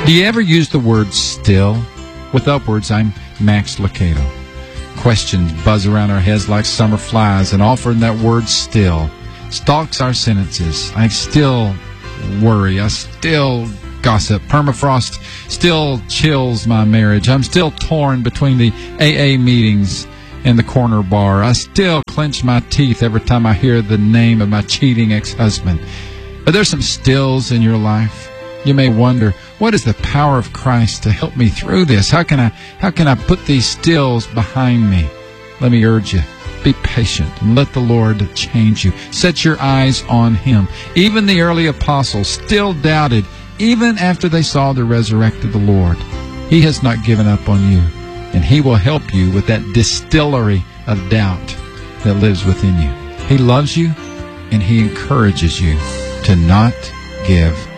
Do you ever use the word still? With Upwards, I'm Max Lucado. Questions buzz around our heads like summer flies, and often that word still stalks our sentences. I still worry. I still gossip. Permafrost still chills my marriage. I'm still torn between the AA meetings and the corner bar. I still clench my teeth every time I hear the name of my cheating ex-husband. Are there some stills in your life? You may wonder, what is the power of Christ to help me through this? How can I put these stills behind me? Let me urge you, be patient and let the Lord change you. Set your eyes on Him. Even the early apostles still doubted, even after they saw the resurrected the Lord. He has not given up on you, and He will help you with that distillery of doubt that lives within you. He loves you, and He encourages you to not give